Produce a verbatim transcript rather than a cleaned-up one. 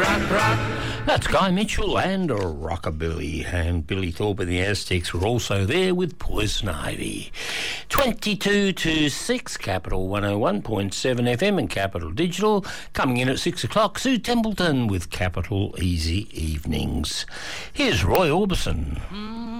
rock, rock. That's Guy Mitchell and Rockabilly. And Billy Thorpe and the Aztecs were also there with Poison Ivy. twenty-two to six, Capital one oh one point seven F M and Capital Digital. Coming in at six o'clock, Sue Templeton with Capital Easy Evenings. Here's Roy Orbison. Mm.